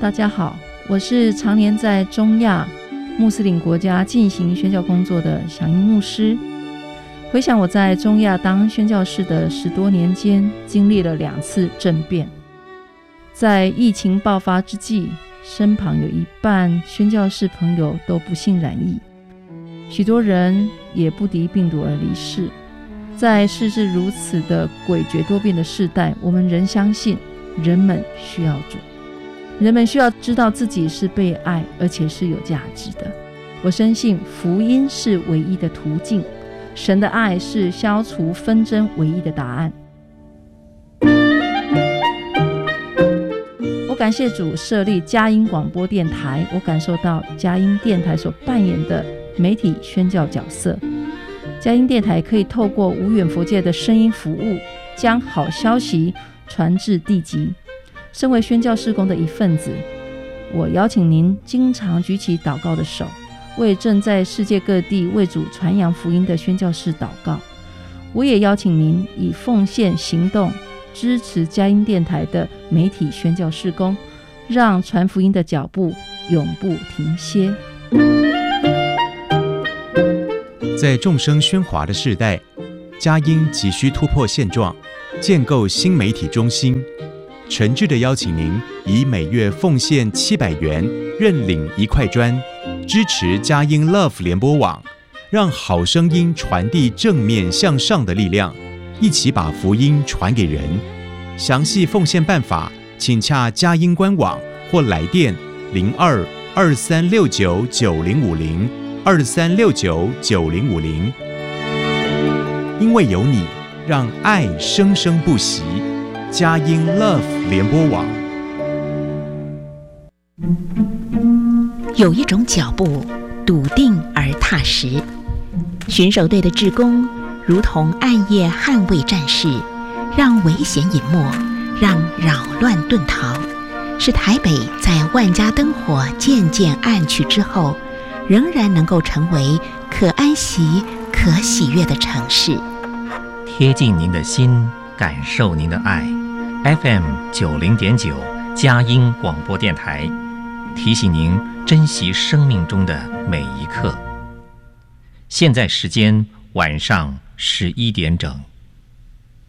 大家好，我是常年在中亚穆斯林国家进行宣教工作的响应牧师。回想我在中亚当宣教士的10多年间，经历了2次政变。在疫情爆发之际，身旁有一半宣教士朋友都不幸染疫，许多人也不敌病毒而离世。在世事如此的诡谲多变的世代，我们仍相信人们需要主，人们需要知道自己是被爱，而且是有价值的。我深信福音是唯一的途径，神的爱是消除纷争唯一的答案。我感谢主设立佳音广播电台，我感受到佳音电台所扮演的媒体宣教角色。佳音电台可以透过无远弗届的声音服务，将好消息传至地极。身为宣教事工的一份子，我邀请您经常举起祷告的手，为正在世界各地为主传扬福音的宣教士祷告。我也邀请您以奉献行动支持佳音电台的媒体宣教事工，让传福音的脚步永不停歇。 在众生喧哗的世代，佳音急需突破现状，建构新媒体中心。诚挚地邀请您以每月奉献700元，认领1块砖，支持佳音 Love 联播网，让好声音传递正面向上的力量，一起把福音传给人。详细奉献办法，请洽佳音官网或来电02-2369-9050 2369-9050。因为有你，让爱生生不息。佳音 Love 联播网。 有一种脚步笃定而踏实，巡守队的志工如同暗夜捍卫战士，让危险隐没，让扰乱遁逃，使台北在万家灯火渐渐暗去之后，仍然能够成为可安息、可喜悦的城市。 贴近您的心，感受您的爱。FM 90.9佳音广播电台，提醒您珍惜生命中的每一刻。现在时间晚上11点整。